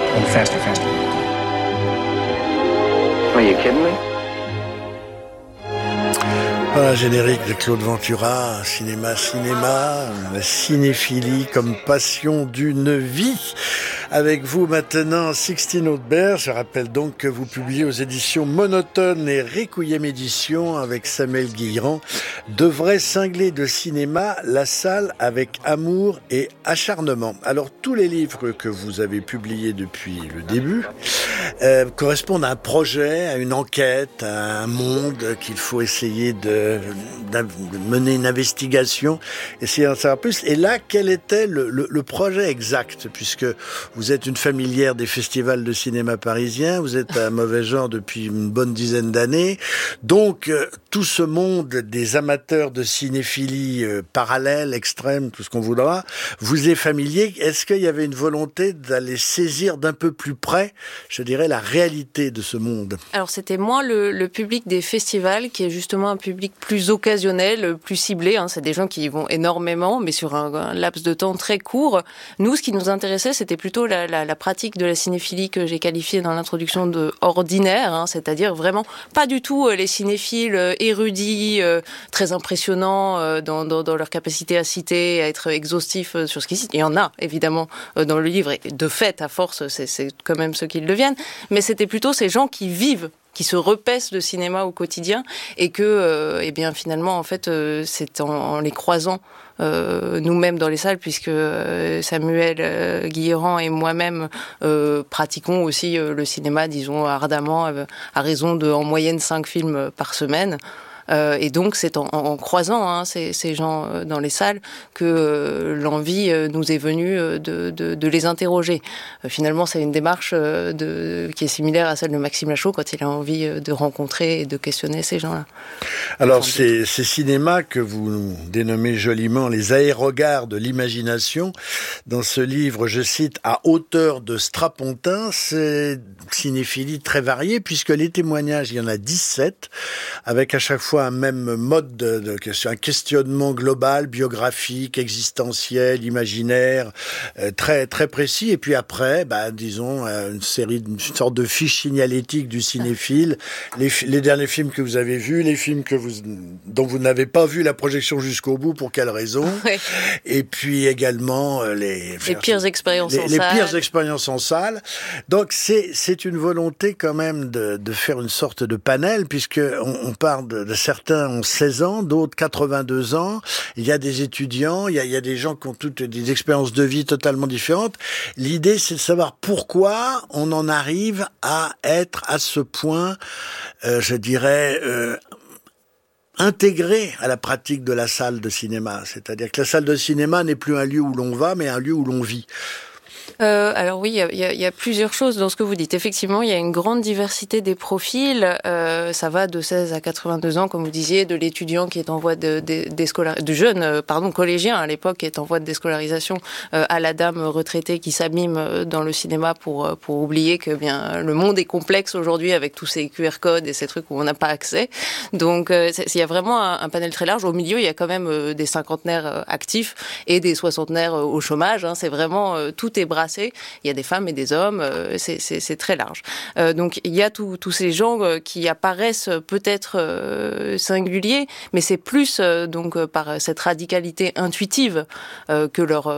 and faster, faster. Are you kidding me? Voilà, générique de Claude Ventura, cinéma, la cinéphilie comme passion d'une vie. Avec vous maintenant, Sixtine Audebert. Je rappelle donc que vous publiez aux éditions Monotone et Requiem Éditions avec Samuel Guilherand de vrais cinglés de cinéma, la salle avec amour et acharnement. Alors tous les livres que vous avez publiés depuis le début correspondent à un projet, à une enquête, à un monde qu'il faut essayer de mener une investigation, essayer d'en savoir plus. Et là, quel était le projet exact, puisque vous êtes une familière des festivals de cinéma parisiens, vous êtes à Mauvais Genre depuis une bonne dizaine d'années, donc tout ce monde des amateurs de cinéphilie parallèle, extrême, tout ce qu'on voudra, vous est familier. Est-ce qu'il y avait une volonté d'aller saisir d'un peu plus près, je dirais, la réalité de ce monde? Alors c'était moins le public des festivals, qui est justement un public plus occasionnel, plus ciblé, hein. C'est des gens qui y vont énormément, mais sur un laps de temps très court. Nous, ce qui nous intéressait, c'était plutôt la pratique de la cinéphilie que j'ai qualifiée dans l'introduction de ordinaire, hein, c'est-à-dire vraiment pas du tout les cinéphiles érudits, très impressionnants dans leur capacité à citer, à être exhaustifs sur ce qu'ils citent. Il y en a, évidemment, dans le livre, et de fait, à force, c'est quand même ceux qu'ils deviennent, mais c'était plutôt ces gens qui vivent, qui se repaissent de cinéma au quotidien, et que, eh bien, finalement, en fait, c'est en les croisant nous-mêmes dans les salles, puisque Samuel Guilherand et moi-même pratiquons aussi le cinéma, disons, ardemment, à raison de, en moyenne, 5 films par semaine. Et donc, c'est en croisant ces gens dans les salles que l'envie nous est venue de les interroger. Finalement, c'est une démarche qui est similaire à celle de Maxime Lachaud quand il a envie de rencontrer et de questionner ces gens-là. Alors, ces cinémas que vous dénommez joliment les aérogares de l'imagination, dans ce livre, je cite, à hauteur de strapontin, c'est cinéphilie très variée, puisque les témoignages, il y en a 17, avec à chaque fois un même mode de question, un questionnement global, biographique, existentiel, imaginaire, très très précis. Et puis après, disons une sorte de fiche signalétique du cinéphile, les derniers films que vous avez vus, les films dont vous n'avez pas vu la projection jusqu'au bout, pour quelle raison, ouais. Et puis également les pires expériences en salle. Les pires expériences en salle. Donc c'est une volonté quand même de faire une sorte de panel, puisque on parle de certains ont 16 ans, d'autres 82 ans. Il y a des étudiants, il y a des gens qui ont toutes des expériences de vie totalement différentes. L'idée, c'est de savoir pourquoi on en arrive à être à ce point, je dirais, intégré à la pratique de la salle de cinéma. C'est-à-dire que la salle de cinéma n'est plus un lieu où l'on va, mais un lieu où l'on vit. Alors oui, il y a plusieurs choses dans ce que vous dites. Effectivement, il y a une grande diversité des profils. Ça va de 16 à 82 ans, comme vous disiez, de l'étudiant qui est en voie du jeune, collégien à l'époque, qui est en voie de déscolarisation, à la dame retraitée qui s'abîme dans le cinéma pour oublier que bien le monde est complexe aujourd'hui avec tous ces QR codes et ces trucs où on n'a pas accès. Donc il y a vraiment un panel très large. Au milieu, il y a quand même des cinquantenaires actifs et des soixantenaires au chômage. Hein. C'est vraiment tout est brassé. Il y a des femmes et des hommes, c'est très large. Donc il y a tous ces gens qui apparaissent peut-être singuliers, mais c'est plus donc par cette radicalité intuitive que leur